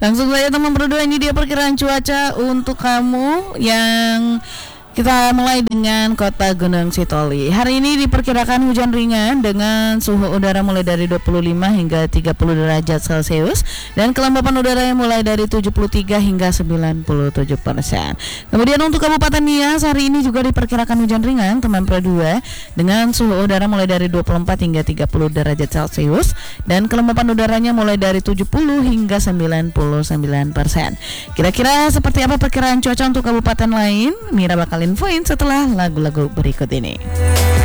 Langsung saja teman berdua, ini dia perkiraan cuaca untuk kamu yang kita mulai dengan kota Gunung Sitoli. Hari ini diperkirakan hujan ringan dengan suhu udara mulai dari 25 hingga 30 derajat Celcius dan kelembapan udaranya mulai dari 73 hingga 97%. Kemudian untuk Kabupaten Nias hari ini juga diperkirakan hujan ringan teman berdua dengan suhu udara mulai dari 24 hingga 30 derajat Celcius dan kelembapan udaranya mulai dari 70 hingga 99%. Kira-kira seperti apa perkiraan cuaca untuk kabupaten lain? Mira bakal infoin setelah lagu-lagu berikut ini.